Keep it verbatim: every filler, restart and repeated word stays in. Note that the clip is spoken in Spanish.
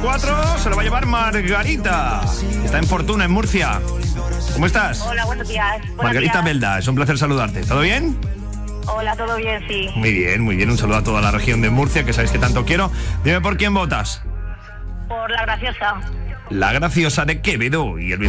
cuatro se lo va a llevar Margarita. Está en Fortuna, en Murcia. ¿Cómo estás? Hola, buenos días. Buenos Margarita días. Belda, es un placer saludarte. ¿Todo bien? Hola, todo bien, sí. Muy bien, muy bien. Un saludo a toda la región de Murcia, que sabéis que tanto quiero. Dime por quién votas. Por la graciosa. La graciosa de Quevedo y Elvis